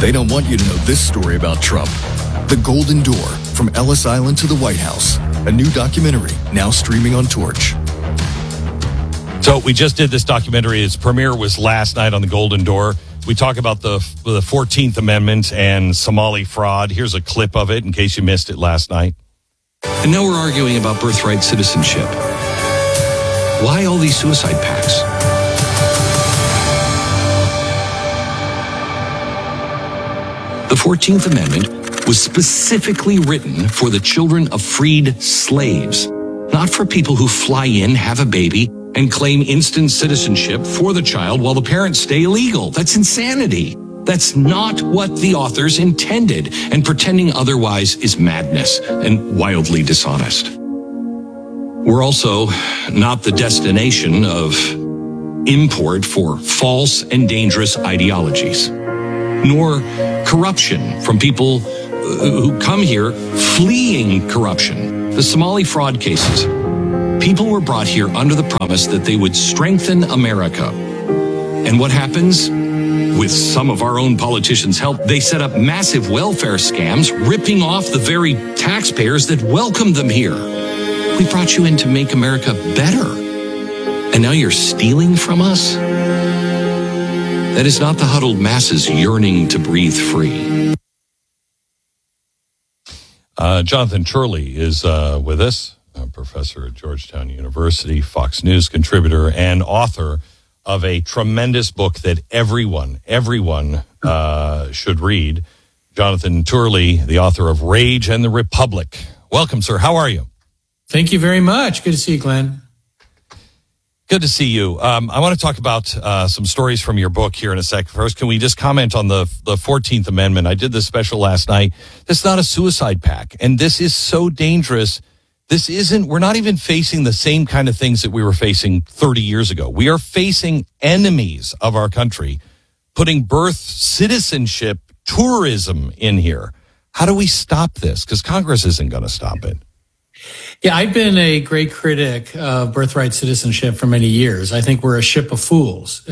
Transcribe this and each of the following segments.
They don't want you to know this story about Trump. The Golden Door, from Ellis Island to the White House. A new documentary, now streaming on Torch. So we just did this documentary. Its premiere was last night on the Golden Door. We talk about the 14th Amendment and Somali fraud. Here's a clip of it in case you missed it last night. And now we're arguing about birthright citizenship. Why all these suicide pacts? The 14th Amendment was specifically written for the children of freed slaves, not for people who fly in, have a baby, and claim instant citizenship for the child while the parents stay illegal. That's insanity. That's not what the authors intended, and pretending otherwise is madness and wildly dishonest. We're also not the destination of import for false and dangerous ideologies, nor corruption from people who come here fleeing corruption. The Somali fraud cases. People were brought here under the promise that they would strengthen America. And what happens? With some of our own politicians' help, they set up massive welfare scams, ripping off the very taxpayers that welcomed them here. We brought you in to make America better. And now you're stealing from us? That is not the huddled masses yearning to breathe free. Jonathan Turley is with us, a professor at Georgetown University, Fox News contributor, and author of a tremendous book that everyone should read. Jonathan Turley, the author of Rage and the Republic. Welcome, sir. How are you? Thank you very much. Good to see you, Glenn. Good to see you. I want to talk about some stories from your book here in a sec. First, can we just comment on the 14th Amendment? I did this special last night. This is not a suicide pact, and this is so dangerous. We're not even facing the same kind of things that we were facing 30 years ago. We are facing enemies of our country, putting birth citizenship, tourism in here. How do we stop this? Because Congress isn't going to stop it. Yeah, I've been a great critic of birthright citizenship for many years. I think we're a ship of fools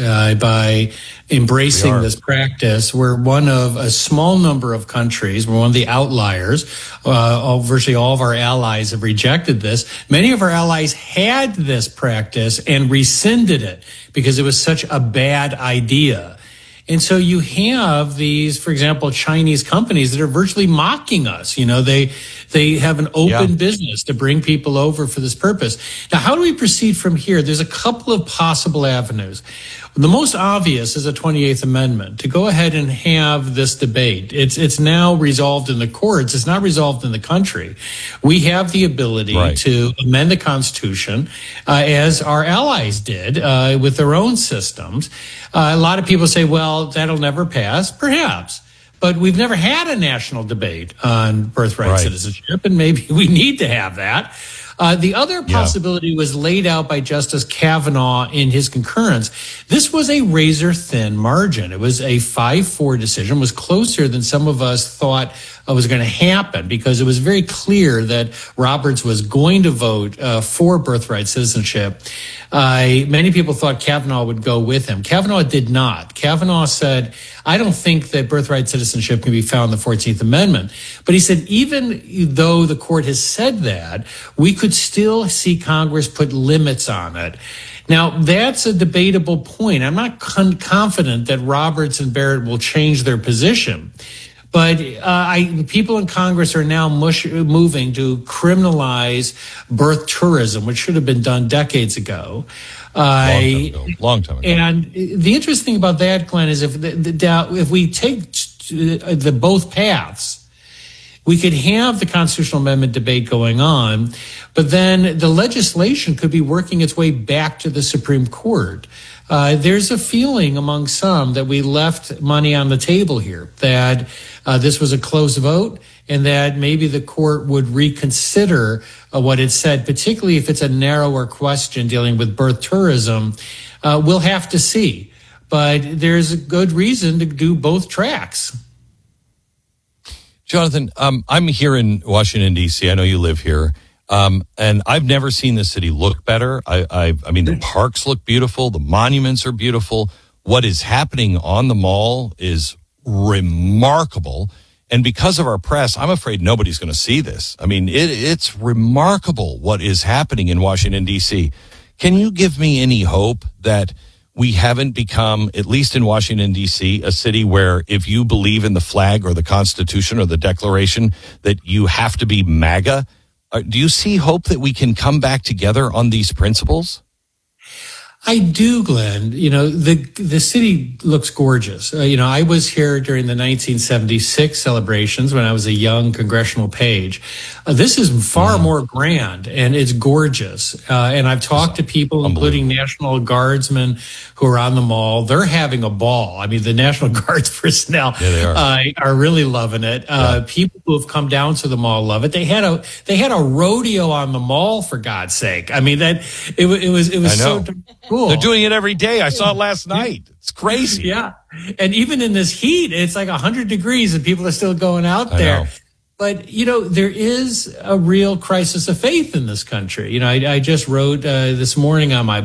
by embracing this practice. We're one of a small number of countries. We're one of the outliers. Virtually all of our allies have rejected this. Many of our allies had this practice and rescinded it because it was such a bad idea. And so you have these, for example, Chinese companies that are virtually mocking us. You know, they have an open business to bring people over for this purpose. Now, how do we proceed from here? There's a couple of possible avenues. The most obvious is a 28th Amendment, to go ahead and have this debate. It's now resolved in the courts. It's not resolved in the country. We have the ability to amend the Constitution, as our allies did with their own systems. A lot of people say, well, that'll never pass. Perhaps. But we've never had a national debate on birthright citizenship, and maybe we need to have that. The other possibility was laid out by Justice Kavanaugh in his concurrence. This was a razor-thin margin. It was a 5-4 decision. It was closer than some of us thought was going to happen, because it was very clear that Roberts was going to vote for birthright citizenship. Many people thought Kavanaugh would go with him. Kavanaugh did not. Kavanaugh said, I don't think that birthright citizenship can be found in the 14th Amendment. But he said, even though the court has said that, we could still see Congress put limits on it. Now, that's a debatable point. I'm not confident that Roberts and Barrett will change their position. But people in Congress are now moving to criminalize birth tourism, which should have been done decades ago. Long time ago. And the interesting about that, Glenn, is if we take the both paths, we could have the constitutional amendment debate going on, but then the legislation could be working its way back to the Supreme Court. There's a feeling among some that we left money on the table here, that this was a close vote, and that maybe the court would reconsider what it said, particularly if it's a narrower question dealing with birth tourism. We'll have to see. But there's a good reason to do both tracks. Jonathan, I'm here in Washington, D.C. I know you live here. And I've never seen the city look better. I mean, the parks look beautiful. The monuments are beautiful. What is happening on the mall is remarkable. And because of our press, I'm afraid nobody's going to see this. I mean, it's remarkable what is happening in Washington, D.C. Can you give me any hope that we haven't become, at least in Washington, D.C., a city where if you believe in the flag or the Constitution or the Declaration, that you have to be MAGA? Do you see hope that we can come back together on these principles? I do, Glenn. You know, the city looks gorgeous. I was here during the 1976 celebrations when I was a young congressional page. This is far more grand, and it's gorgeous. And I've talked to people, including National Guardsmen who are on the mall. They're having a ball. I mean, the National Guards personnel are really loving it. People who have come down to the mall love it. They had a rodeo on the mall, for God's sake. I mean, it was so cool. They're doing it every day. I saw it last night. It's crazy. Yeah. And even in this heat, it's like 100 degrees and people are still going out there. But, there is a real crisis of faith in this country. I just wrote this morning on my